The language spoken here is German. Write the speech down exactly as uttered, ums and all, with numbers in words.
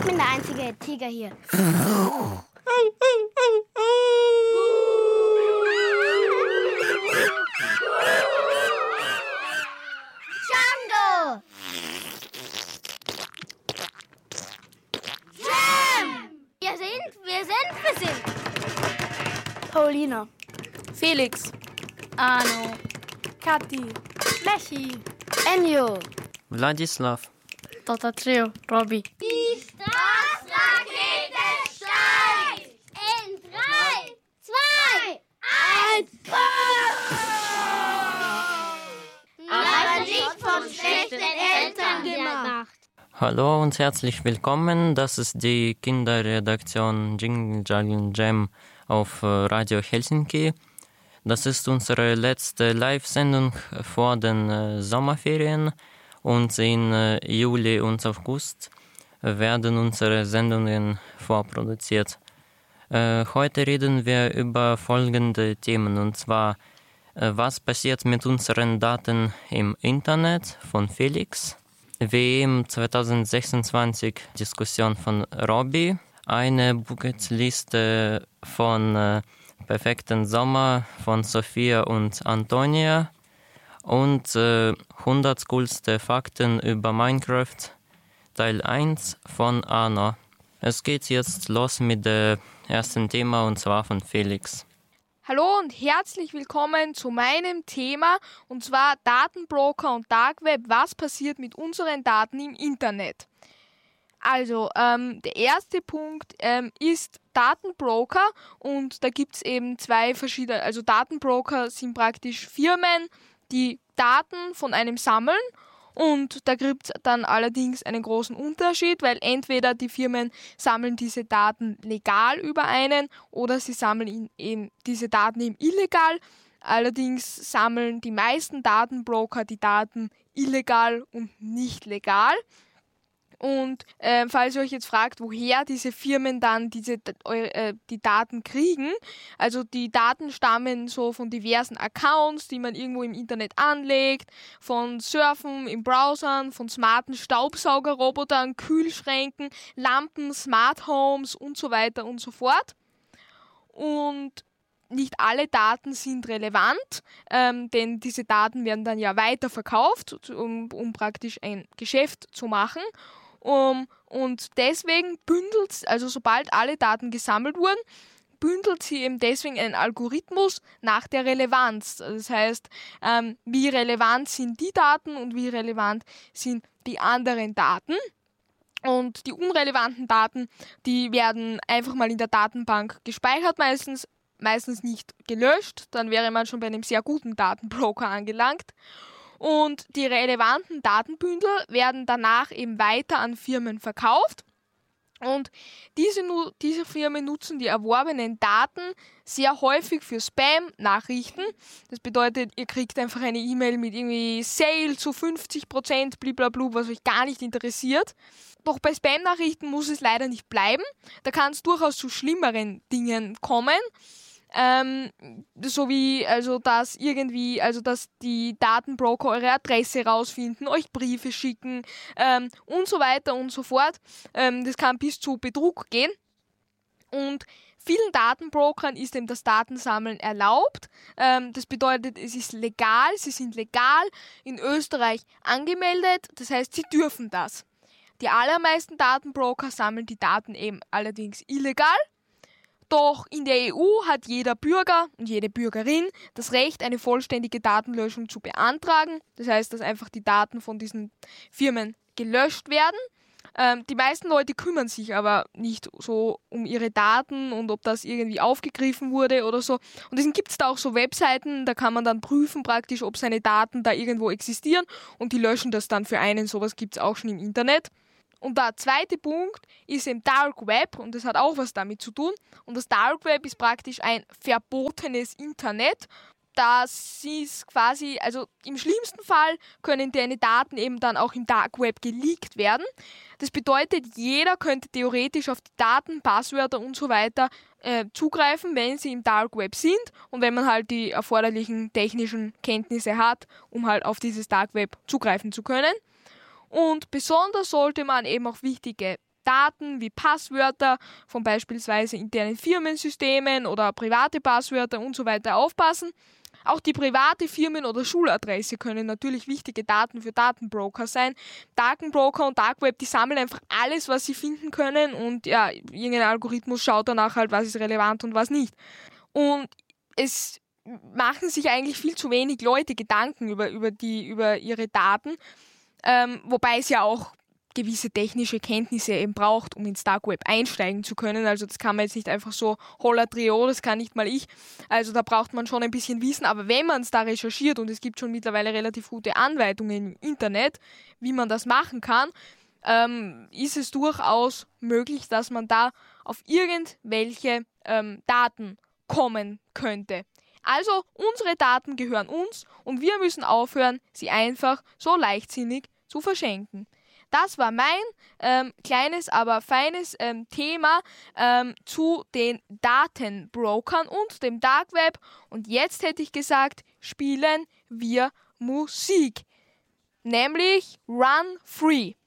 Ich bin der einzige Tiger hier. Django! Jam! Wir sind, wir sind, wir sind. Paulina. Felix. Arno. Kathi. Lechi. Enjo. Wladislav. Dota Trio. Robby. Die Staatsrakete steigt! In drei, zwei, eins, aber nicht von schlechten Eltern gemacht. Hallo und herzlich willkommen. Das ist die Kinderredaktion Jingle Jangle Jam auf Radio Helsinki. Das ist unsere letzte Live-Sendung vor den äh, Sommerferien und in äh, Juli und August werden unsere Sendungen vorproduziert. Äh, heute reden wir über folgende Themen, und zwar äh, was passiert mit unseren Daten im Internet von Felix, W M zwanzig sechsundzwanzig Diskussion von Robby, eine Bucketliste von äh, Perfekten Sommer von Sophia und Antonia und äh, hundert coolste Fakten über Minecraft, Teil eins von Arno. Es geht jetzt los mit dem ersten Thema, und zwar von Felix. Hallo und herzlich willkommen zu meinem Thema, und zwar Datenbroker und Dark Web. Was passiert mit unseren Daten im Internet? Also, ähm, der erste Punkt ähm, ist Datenbroker, und da gibt es eben zwei verschiedene, also Datenbroker sind praktisch Firmen, die Daten von einem sammeln, und da gibt es dann allerdings einen großen Unterschied, weil entweder die Firmen sammeln diese Daten legal über einen oder sie sammeln eben diese Daten eben illegal. Allerdings sammeln die meisten Datenbroker die Daten illegal und nicht legal. Und äh, falls ihr euch jetzt fragt, woher diese Firmen dann diese äh, die Daten kriegen, also die Daten stammen so von diversen Accounts, die man irgendwo im Internet anlegt, von Surfen in Browsern, von smarten Staubsaugerrobotern, Kühlschränken, Lampen, Smart Homes und so weiter und so fort. Und nicht alle Daten sind relevant, ähm, denn diese Daten werden dann ja weiterverkauft, um, um praktisch ein Geschäft zu machen. Um, und deswegen bündelt, also sobald alle Daten gesammelt wurden, bündelt sie eben deswegen einen Algorithmus nach der Relevanz. Das heißt, ähm, wie relevant sind die Daten und wie relevant sind die anderen Daten. Und die unrelevanten Daten, die werden einfach mal in der Datenbank gespeichert, meistens, meistens nicht gelöscht. Dann wäre man schon bei einem sehr guten Datenbroker angelangt. Und die relevanten Datenbündel werden danach eben weiter an Firmen verkauft. Und diese, diese Firmen nutzen die erworbenen Daten sehr häufig für Spam-Nachrichten. Das bedeutet, ihr kriegt einfach eine E-Mail mit irgendwie Sale zu fünfzig Prozent, blablabla, was euch gar nicht interessiert. Doch bei Spam-Nachrichten muss es leider nicht bleiben. Da kann es durchaus zu schlimmeren Dingen kommen. Ähm, so wie, also, dass irgendwie, also, dass die Datenbroker eure Adresse rausfinden, euch Briefe schicken, ähm, und so weiter und so fort. Ähm, das kann bis zu Betrug gehen. Und vielen Datenbrokern ist eben das Datensammeln erlaubt. Ähm, das bedeutet, es ist legal, sie sind legal in Österreich angemeldet, das heißt, sie dürfen das. Die allermeisten Datenbroker sammeln die Daten eben allerdings illegal. Doch in der E U hat jeder Bürger und jede Bürgerin das Recht, eine vollständige Datenlöschung zu beantragen. Das heißt, dass einfach die Daten von diesen Firmen gelöscht werden. Ähm, die meisten Leute kümmern sich aber nicht so um ihre Daten und ob das irgendwie aufgegriffen wurde oder so. Und deswegen gibt es da auch so Webseiten, da kann man dann prüfen praktisch, ob seine Daten da irgendwo existieren, und die löschen das dann für einen. Sowas gibt es auch schon im Internet. Und der zweite Punkt ist im Dark Web, und das hat auch was damit zu tun. Und das Dark Web ist praktisch ein verbotenes Internet. Das ist quasi, also im schlimmsten Fall können deine Daten eben dann auch im Dark Web geleakt werden. Das bedeutet, jeder könnte theoretisch auf die Daten, Passwörter und so weiter äh, zugreifen, wenn sie im Dark Web sind und wenn man halt die erforderlichen technischen Kenntnisse hat, um halt auf dieses Dark Web zugreifen zu können. Und besonders sollte man eben auch wichtige Daten wie Passwörter von beispielsweise internen Firmensystemen oder private Passwörter und so weiter aufpassen. Auch die private Firmen- oder Schuladresse können natürlich wichtige Daten für Datenbroker sein. Datenbroker und Dark Web, die sammeln einfach alles, was sie finden können und ja, irgendein Algorithmus schaut danach halt, was ist relevant und was nicht. Und es machen sich eigentlich viel zu wenig Leute Gedanken über, über, die, über ihre Daten, ähm, wobei es ja auch gewisse technische Kenntnisse eben braucht, um ins Dark Web einsteigen zu können. Also das kann man jetzt nicht einfach so holla trio, das kann nicht mal ich. Also da braucht man schon ein bisschen Wissen, aber wenn man es da recherchiert und es gibt schon mittlerweile relativ gute Anleitungen im Internet, wie man das machen kann, ähm, ist es durchaus möglich, dass man da auf irgendwelche ähm, Daten kommen könnte. Also unsere Daten gehören uns und wir müssen aufhören, sie einfach so leichtsinnig zu verschenken. Das war mein ähm, kleines, aber feines ähm, Thema ähm, zu den Datenbrokern und dem Dark Web. Und jetzt hätte ich gesagt, spielen wir Musik. Nämlich Run Free.